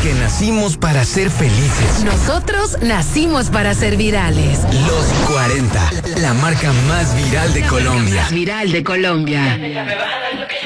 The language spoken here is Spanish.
Porque nacimos para ser felices. Nosotros nacimos para ser virales. Los 40, la marca más viral de Colombia. Más viral de Colombia.